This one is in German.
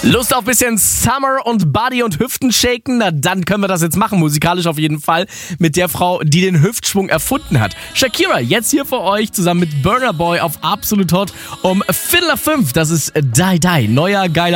Lust auf bisschen Summer und Body und Hüften shaken? Na, dann können wir das jetzt machen, musikalisch auf jeden Fall, mit der Frau, die den Hüftschwung erfunden hat. Shakira, jetzt hier für euch, zusammen mit Burna Boy auf Absolut Hot um 4:45. Das ist Die Die, neuer geiler